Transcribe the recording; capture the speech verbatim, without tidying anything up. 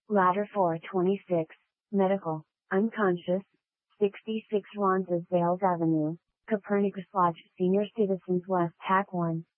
Ladder four twenty-six, Medical, Unconscious, sixty-six Roncesvalles Avenue, Copernicus Lodge, Senior Citizens West Hack one.